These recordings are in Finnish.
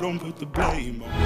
don't put the blame on.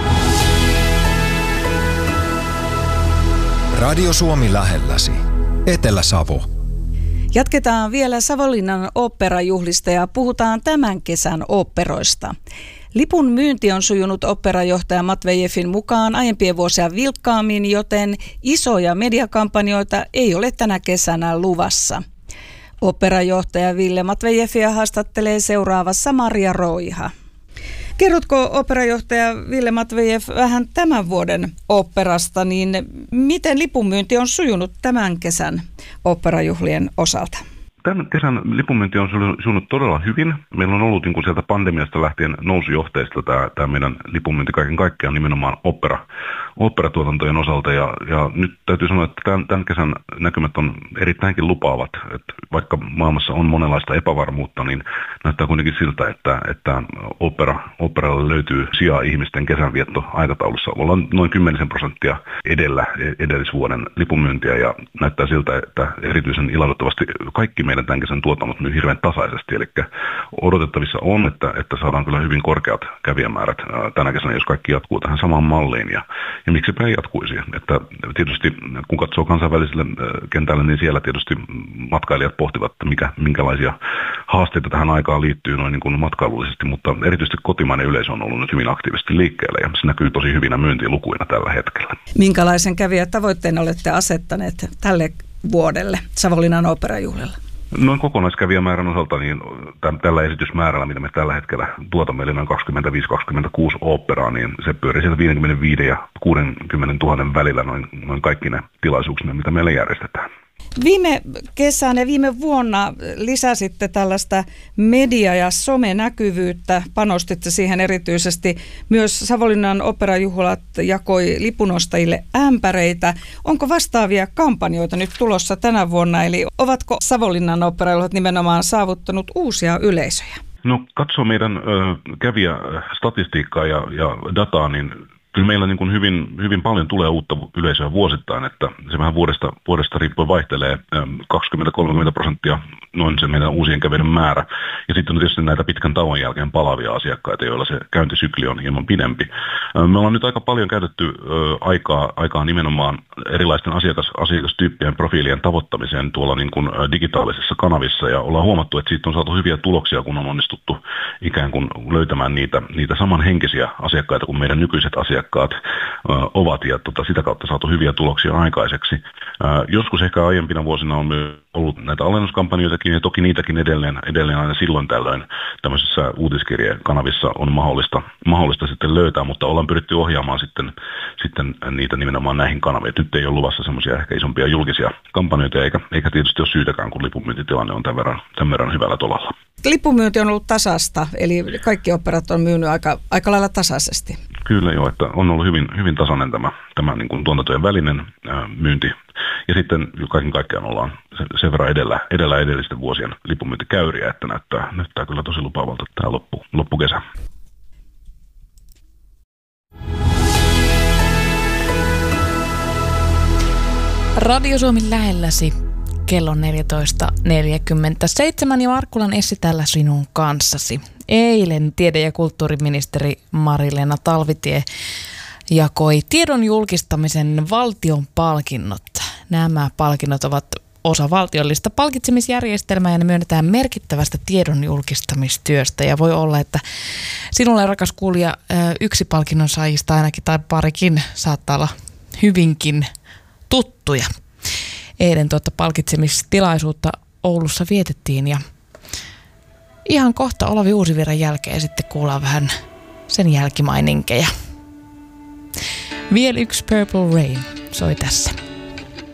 Radio Suomi lähelläsi. Etelä-Savo. Jatketaan vielä Savonlinnan oopperajuhlista ja puhutaan tämän kesän oopperoista. Lipun myynti on sujunut oopperajohtaja Matvejevin mukaan aiempien vuosia vilkkaammin, joten isoja mediakampanjoita ei ole tänä kesänä luvassa. Oopperajohtaja Ville Matvejevia haastattelee seuraavassa Maria Roiha. Kerrotko oopperajohtaja Ville Matvejev vähän tämän vuoden oopperasta, niin miten lipunmyynti on sujunut tämän kesän oopperajuhlien osalta? Tämän kesän lipunmyynti on sujunut todella hyvin. Meillä on ollut niin kuin sieltä pandemiasta lähtien nousujohteista tämä meidän lipunmyynti kaiken kaikkiaan nimenomaan oopperatuotantojen osalta. Ja nyt täytyy sanoa, että tämän kesän näkymät on erittäinkin lupaavat. Että vaikka maailmassa on monenlaista epävarmuutta, niin näyttää kuitenkin siltä, että oopperalle löytyy sijaa ihmisten kesänviettoaikataulussa. Ollaan noin 10% edellä edellisvuoden lipunmyyntiä ja näyttää siltä, että erityisen ilahduttavasti kaikki meidän tämän kesän tuotannot myy hirveän tasaisesti. Eli odotettavissa on, että saadaan kyllä hyvin korkeat kävijämäärät tänä kesänä, jos kaikki jatkuu tähän samaan malliin. Ja miksipä ei jatkuisi. Että tietysti kun katsoo kansainväliselle kentälle, niin siellä tietysti matkailijat pohtivat, että minkälaisia haasteita tähän aikaan liittyy noin niin kuin matkailullisesti, mutta erityisesti kotimainen yleisö on ollut nyt hyvin aktiivisesti liikkeellä ja se näkyy tosi hyvinä myyntilukuina tällä hetkellä. Minkälaisen kävijätavoitteen olette asettaneet tälle vuodelle Savonlinnan oopperajuhlilla? Noin kokonaiskävijämäärän osalta, niin tällä esitysmäärällä, mitä me tällä hetkellä tuotamme, eli noin 25-26 oopperaa, niin se pyörii sieltä 55 ja 60 000 välillä noin kaikki ne tilaisuuksina, mitä meillä järjestetään. Viime kesänä ja viime vuonna lisäsitte tällaista media- ja somenäkyvyyttä, panostitte siihen erityisesti. Myös Savonlinnan oopperajuhlat jakoi lipunostajille ämpäreitä. Onko vastaavia kampanjoita nyt tulossa tänä vuonna, eli ovatko Savonlinnan oopperajuhlat nimenomaan saavuttanut uusia yleisöjä? No katsoo meidän kävijästatistiikkaa ja dataa, niin kyllä meillä niin kuin hyvin paljon tulee uutta yleisöä vuosittain, että se vähän vuodesta riippuen vaihtelee 20-30% noin se meidän uusien kävijöiden määrä. Ja sitten on tietysti näitä pitkän tauon jälkeen palavia asiakkaita, joilla se käyntisykli on hieman pidempi. Me ollaan nyt aika paljon käytetty aikaa nimenomaan erilaisten asiakastyyppien profiilien tavoittamiseen tuolla niin kuin digitaalisissa kanavissa ja ollaan huomattu, että siitä on saatu hyviä tuloksia, kun on onnistuttu ikään kuin löytämään niitä samanhenkisiä asiakkaita kuin meidän nykyiset asiakkaat ovat ja sitä kautta saatu hyviä tuloksia aikaiseksi. Joskus ehkä aiempina vuosina on ollut näitä alennuskampanjoitakin ja toki niitäkin edelleen aina silloin tällöin tämmöisissä uutiskirjekanavissa on mahdollista sitten löytää, mutta ollaan pyritty ohjaamaan sitten niitä nimenomaan näihin kanaviin. Nyt ei ole luvassa semmoisia ehkä isompia julkisia kampanjoita eikä tietysti ole syytäkään, kun lipunmyyntitilanne on tämän verran hyvällä tolalla. Lipunmyynti on ollut tasasta, eli kaikki oopperat on myynyt aika lailla tasaisesti. Kyllä joo, että on ollut hyvin tasainen tämä niin kuin tuotantojen välinen myynti. Ja sitten kaiken kaikkiaan ollaan sen verran edellä edellisten vuosien lipunmyyntikäyriä, että näyttää kyllä tosi lupaavalta tämä loppukesä. Radio Suomi lähelläsi. Kello 14.47 ja Markkulan Essi täällä sinun kanssasi. Eilen tiede- ja kulttuuriministeri Mari-Leena Talvitie jakoi tiedon julkistamisen valtion palkinnot. Nämä palkinnot ovat osa valtiollista palkitsemisjärjestelmää ja ne myönnetään merkittävästä tiedon julkistamistyöstä. Ja voi olla, että sinulle, rakas kuulija, yksi palkinnon saajista ainakin tai parikin saattaa olla hyvinkin tuttuja. Eilen palkitsemistilaisuutta Oulussa vietettiin ja ihan kohta Olavi Uusivirran jälkeen sitten kuullaan vähän sen jälkimaininkeja. Vielä yksi Purple Rain soi tässä.